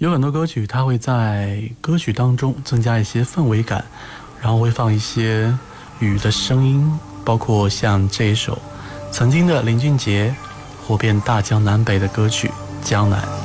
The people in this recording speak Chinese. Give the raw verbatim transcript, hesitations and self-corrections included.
有很多歌曲它会在歌曲当中增加一些氛围感，然后会放一些雨的声音，包括像这一首曾经的林俊杰火遍大江南北的歌曲《江南》。